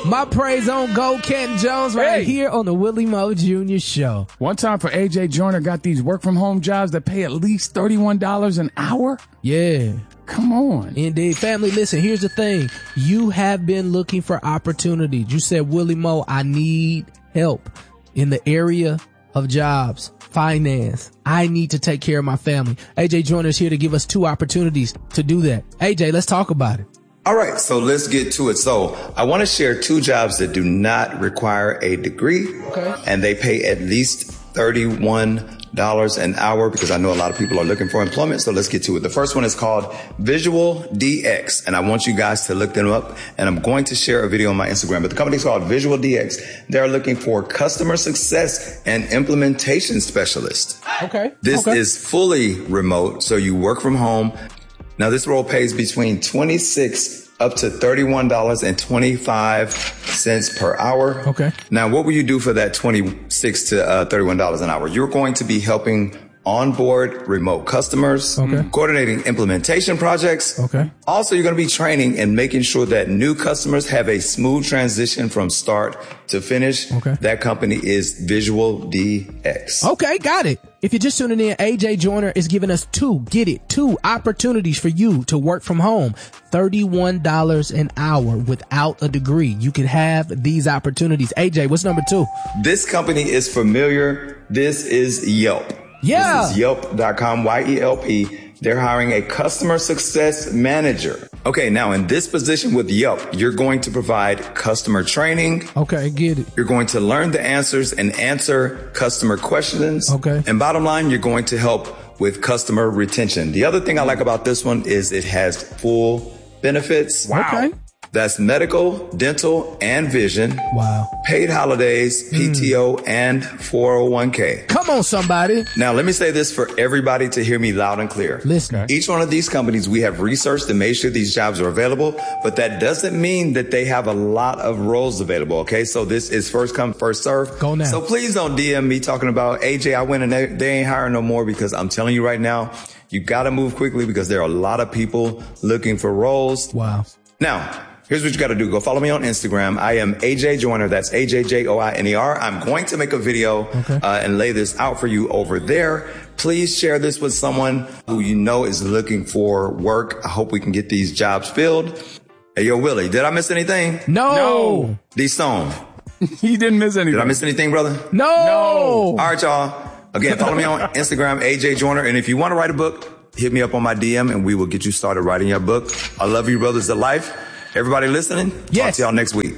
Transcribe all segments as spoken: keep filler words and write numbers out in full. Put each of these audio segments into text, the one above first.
My praise on Go, Canton Jones, right Hey. here on the Willie Moe Junior Show. One time for A J Joyner got these work from home jobs that pay at least thirty-one dollars an hour. Yeah. Come on. Indeed. Family, listen, here's the thing. You have been looking for opportunities. You said, Willie Moe, I need help in the area of jobs, finance. I need to take care of my family. A J Joyner is here to give us two opportunities to do that. A J, let's talk about it. All right, so let's get to it. So I want to share two jobs that do not require a degree. Okay. And they pay at least thirty-one dollars an hour because I know a lot of people are looking for employment. So let's get to it. The first one is called Visual D X. And I want you guys to look them up. And I'm going to share a video on my Instagram. But the company is called Visual D X. They're looking for customer success and implementation specialists. Okay. This okay. is fully remote. So you work from home. Now, this role pays between twenty-six dollars up to thirty-one dollars and twenty-five cents per hour. Okay. Now, what will you do for that twenty-six to uh, thirty-one dollars an hour? You're going to be helping onboard remote customers, okay. coordinating implementation projects. Okay. Also, you're going to be training and making sure that new customers have a smooth transition from start to finish. Okay. That company is Visual D X. Okay, got it. If you're just tuning in, A J Joyner is giving us two, get it, two opportunities for you to work from home. thirty-one dollars an hour without a degree. You can have these opportunities. A J, what's number two? This company is familiar. This is Yelp. Yeah. This is Yelp dot com, Y E L P. They're hiring a customer success manager. Okay, now in this position with Yelp, you're going to provide customer training. Okay, get it. You're going to learn the answers and answer customer questions. Okay. And bottom line, you're going to help with customer retention. The other thing I like about this one is it has full benefits. Wow. Okay. That's medical, dental, and vision. Wow. Paid holidays, P T O, mm. and four oh one k. Come on, somebody. Now, let me say this for everybody to hear me loud and clear. Listen. Okay. Each one of these companies, we have researched and made sure these jobs are available, but that doesn't mean that they have a lot of roles available, okay? So this is first come, first serve. Go now. So please don't D M me talking about, A J, I went and they, they ain't hiring no more, because I'm telling you right now, you gotta move quickly because there are a lot of people looking for roles. Wow. Now, here's what you got to do. Go follow me on Instagram. I am A J Joyner. That's A J J O I N E R. I'm going to make a video okay. uh, and lay this out for you over there. Please share this with someone who you know is looking for work. I hope we can get these jobs filled. Hey, yo, Willie, did I miss anything? No. No. D-Stone. You didn't miss anything. Did I miss anything, brother? No. No. All right, y'all. Again, follow me on Instagram, A J Joyner. And if you want to write a book, hit me up on my D M and we will get you started writing your book. I love you, brothers of life. Everybody listening? Yes. Talk to y'all next week.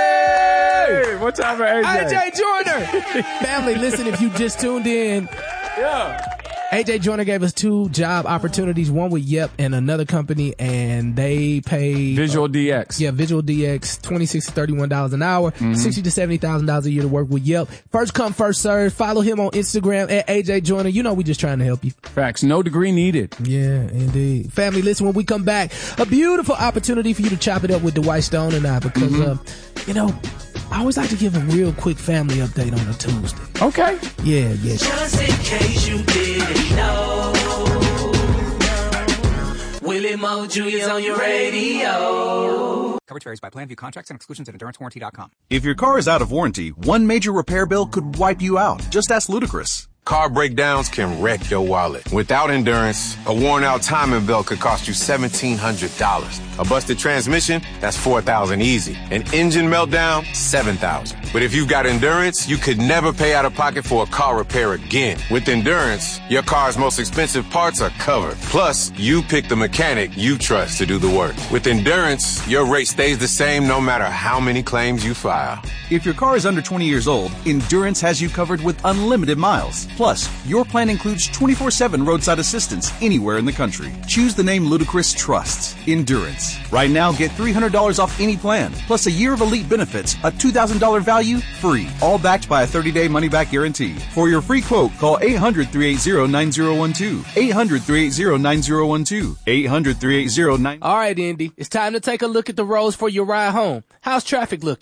Hey! What's up for A J? A J Joyner. Family, listen, if you just tuned in. Yeah. A J Joyner gave us two job opportunities, one with Yep and another company, and they pay Visual D X. Yeah, Visual D X, twenty-six to thirty-one dollars an hour, mm-hmm. sixty to seventy thousand dollars a year to work with Yelp. First come, first serve. Follow him on Instagram at A J Joyner. You know we just trying to help you. Facts. No degree needed. Yeah, indeed. Family, listen, when we come back, a beautiful opportunity for you to chop it up with Dwight Stone and I, because, mm-hmm. uh, you know, I always like to give a real quick family update on a Tuesday. Okay. Yeah, yeah. Just in case you didn't know, Willie Moe Junior's on your radio. Coverage varies by plan. View contracts and exclusions at endurance warranty dot com. If your car is out of warranty, one major repair bill could wipe you out. Just ask Ludacris. Car breakdowns can wreck your wallet. Without Endurance, a worn-out timing belt could cost you seventeen hundred dollars. A busted transmission, that's four thousand dollars easy. An engine meltdown, seven thousand dollars. But if you've got Endurance, you could never pay out of pocket for a car repair again. With Endurance, your car's most expensive parts are covered. Plus, you pick the mechanic you trust to do the work. With Endurance, your rate stays the same no matter how many claims you file. If your car is under twenty years old, Endurance has you covered with unlimited miles. Plus, your plan includes twenty-four seven roadside assistance anywhere in the country. Choose the name Ludacris trusts, Endurance. Right now, get three hundred dollars off any plan, plus a year of elite benefits, a two thousand dollars value, free. All backed by a thirty-day money-back guarantee. For your free quote, call eight hundred, three eight zero, nine zero one two. eight hundred, three eight zero, nine zero one two. eight hundred, three eight zero, nine zero one two. All right, Indy, it's time to take a look at the roads for your ride home. How's traffic looking?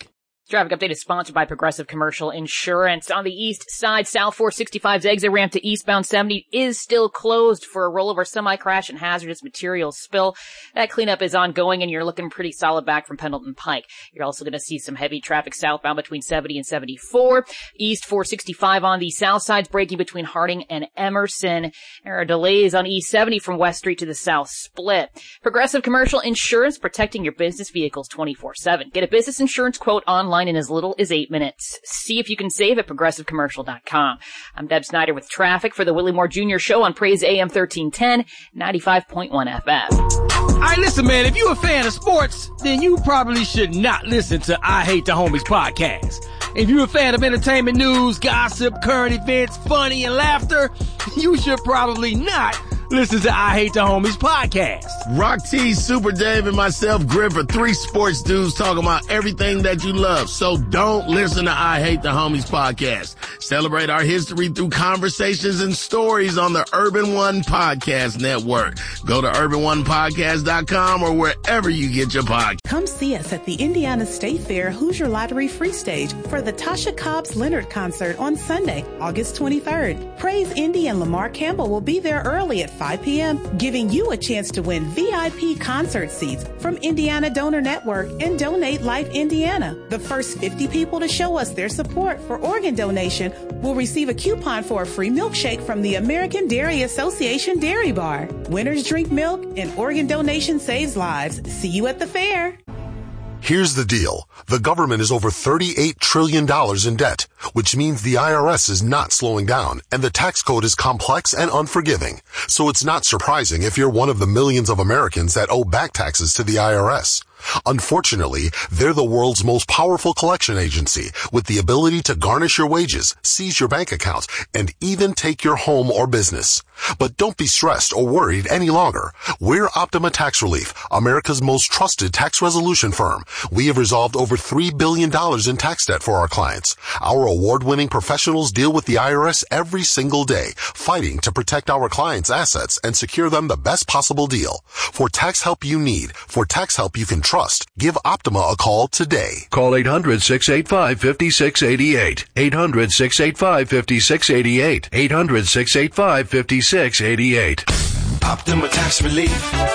Traffic update is sponsored by Progressive Commercial Insurance. On the east side, South four sixty-five's exit ramp to eastbound seventy is still closed for a rollover semi-crash and hazardous materials spill. That cleanup is ongoing, and you're looking pretty solid back from Pendleton Pike. You're also going to see some heavy traffic southbound between seventy and seventy-four. East four sixty-five on the south side's braking between Harding and Emerson. There are delays on East seventy from West Street to the South Split. Progressive Commercial Insurance, protecting your business vehicles twenty-four seven. Get a business insurance quote online in as little as eight minutes. See if you can save at progressive commercial dot com. I'm Deb Snyder with traffic for the Willie Moore Junior Show on Praise A M thirteen ten, ninety-five point one F M. All right, listen, man, if you're a fan of sports, then you probably should not listen to I Hate the Homies podcast. If you're a fan of entertainment news, gossip, current events, funny, and laughter, you should probably not listen to I Hate the Homies podcast. Rock T, Super Dave, and myself, Grip, are three sports dudes talking about everything that you love. So don't listen to I Hate the Homies podcast. Celebrate our history through conversations and stories on the Urban One Podcast Network. Go to urban one podcast dot com or wherever you get your podcast. Come see us at the Indiana State Fair Hoosier Lottery Free Stage for the Tasha Cobbs Leonard concert on Sunday, August twenty-third. Praise Indy and Lamar Campbell will be there early at five p.m., giving you a chance to win V I P concert seats from Indiana Donor Network and Donate Life Indiana. The first fifty people to show us their support for organ donation will receive a coupon for a free milkshake from the American Dairy Association Dairy Bar. Winners drink milk and organ donation saves lives. See you at the fair. Here's the deal. The government is over thirty-eight trillion dollars in debt, which means the I R S is not slowing down, and the tax code is complex and unforgiving. So it's not surprising if you're one of the millions of Americans that owe back taxes to the I R S. Unfortunately, they're the world's most powerful collection agency, with the ability to garnish your wages, seize your bank accounts, and even take your home or business. But don't be stressed or worried any longer. We're Optima Tax Relief, America's most trusted tax resolution firm. We have resolved over three billion dollars in tax debt for our clients. Our award-winning professionals deal with the I R S every single day, fighting to protect our clients' assets and secure them the best possible deal. For tax help you need, for tax help you can trust, give Optima a call today. Call eight hundred, six eight five, five six eight eight. eight hundred, six eight five, five six eight eight. eight hundred, six eight five, five six eight eight. Optima Tax Relief.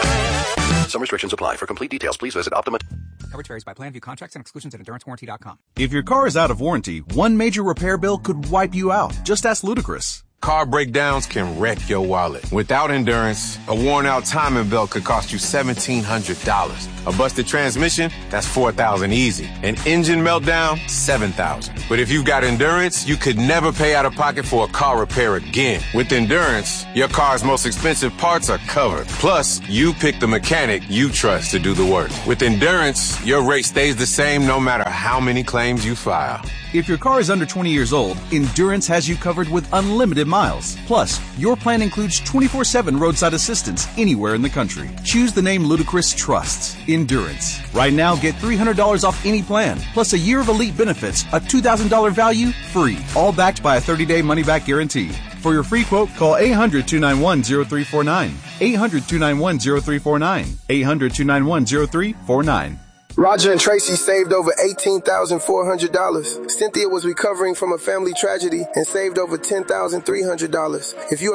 Some restrictions apply. For complete details, please visit Optima. Coverage varies by plan. View contracts and exclusions at endurance warranty dot com. If your car is out of warranty, one major repair bill could wipe you out. Just ask Ludacris. Car breakdowns can wreck your wallet. Without Endurance, a worn-out timing belt could cost you seventeen hundred dollars. A busted transmission, that's four thousand dollars easy. An engine meltdown, seven thousand dollars. But if you've got Endurance, you could never pay out of pocket for a car repair again. With Endurance, your car's most expensive parts are covered. Plus, you pick the mechanic you trust to do the work. With Endurance, your rate stays the same no matter how many claims you file. If your car is under twenty years old, Endurance has you covered with unlimited miles. Plus, your plan includes twenty-four seven roadside assistance anywhere in the country. Choose the name Ludacris trusts, Endurance. Right now, get three hundred dollars off any plan, plus a year of elite benefits, a two thousand dollars value, free. All backed by a thirty-day money-back guarantee. For your free quote, call eight hundred, two nine one, zero three four nine. eight hundred, two nine one, zero three four nine. eight hundred, two nine one, zero three four nine. Roger and Tracy saved over eighteen thousand four hundred dollars. Cynthia was recovering from a family tragedy and saved over ten thousand three hundred dollars. If you